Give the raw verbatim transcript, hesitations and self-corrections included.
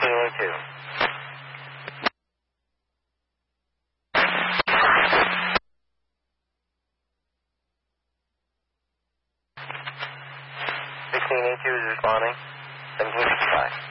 sixteen oh two. sixteen oh two is responding. seventeen fifty-five.